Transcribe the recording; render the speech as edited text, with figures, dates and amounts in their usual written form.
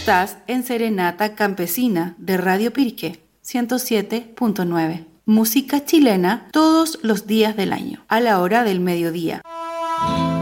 Estás en Serenata Campesina de Radio Piriqué 107.9. Música chilena todos los días del año, a la hora del mediodía.